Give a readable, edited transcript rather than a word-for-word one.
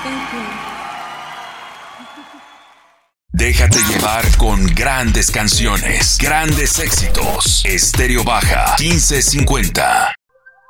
Thank you. Déjate llevar con grandes canciones, grandes éxitos. Estéreo Baja 1550.